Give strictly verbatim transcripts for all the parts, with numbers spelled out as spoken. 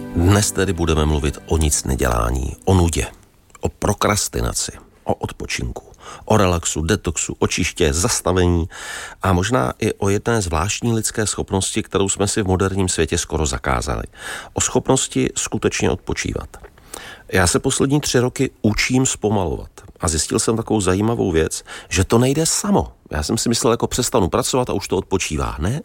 Dnes tedy budeme mluvit o nic nedělání, o nudě, o prokrastinaci, o odpočinku, o relaxu, detoxu, očiště, zastavení a možná i o jedné zvláštní lidské schopnosti, kterou jsme si v moderním světě skoro zakázali. O schopnosti skutečně odpočívat. Já se poslední tři roky učím zpomalovat a zjistil jsem takovou zajímavou věc, že to nejde samo. Já jsem si myslel, jako přestanu pracovat a už to odpočívá. Ne?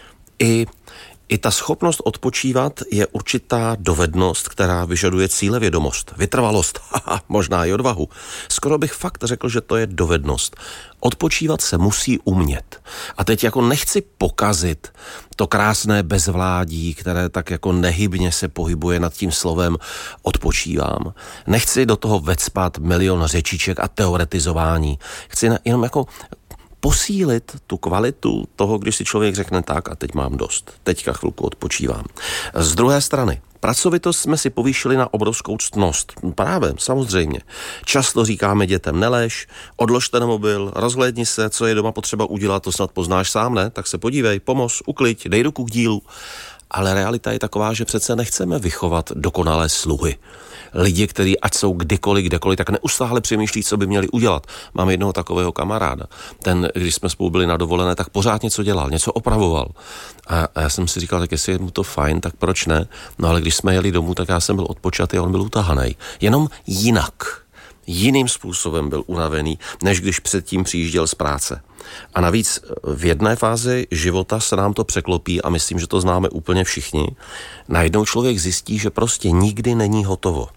I I ta schopnost odpočívat je určitá dovednost, která vyžaduje cílevědomost, vytrvalost, haha, možná i odvahu. Skoro bych fakt řekl, že to je dovednost. Odpočívat se musí umět. A teď jako nechci pokazit to krásné bezvládí, které tak jako nehybně se pohybuje nad tím slovem odpočívám. Nechci do toho vecpat milion řečiček a teoretizování. Chci jenom jako posílit tu kvalitu toho, když si člověk řekne tak a teď mám dost, teďka chvilku odpočívám. Z druhé strany, pracovitost jsme si povýšili na obrovskou ctnost. Právě, samozřejmě. Často říkáme dětem nelež, odlož ten mobil, rozhlédni se, co je doma potřeba udělat, to snad poznáš sám, ne? Tak se podívej, pomoz, ukliď, dej ruku k dílu. Ale realita je taková, že přece nechceme vychovat dokonalé sluhy. Lidi, kteří ať jsou kdykoliv, kdekoliv, tak neustále přemýšlí, co by měli udělat. Mám jednoho takového kamaráda. Ten, když jsme spolu byli na dovolené, tak pořád něco dělal, něco opravoval. A, a já jsem si říkal, tak jestli je mu to fajn, tak proč ne? No ale když jsme jeli domů, tak já jsem byl odpočatý a on byl utahanej. Jenom jinak. Jiným způsobem byl unavený, než když předtím přijížděl z práce. A navíc v jedné fázi života se nám to překlopí a myslím, že to známe úplně všichni. Najednou člověk zjistí, že prostě nikdy není hotovo.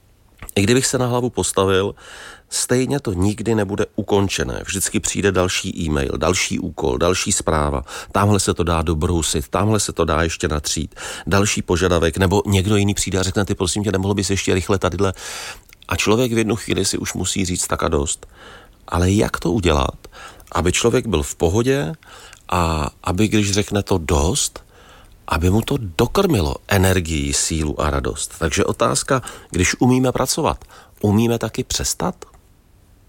I kdybych se na hlavu postavil, stejně to nikdy nebude ukončené. Vždycky přijde další e-mail, další úkol, další zpráva. Tamhle se to dá dobrousit, tamhle se to dá ještě natřít. Další požadavek, nebo někdo jiný přijde a řekne, ty prosím tě, nemohlo bys ještě rychle tadyhle. A člověk v jednu chvíli si už musí říct tak a dost. Ale jak to udělat, aby člověk byl v pohodě a aby, když řekne to dost, aby mu to dokrmilo energii, sílu a radost. Takže otázka, když umíme pracovat, umíme taky přestat?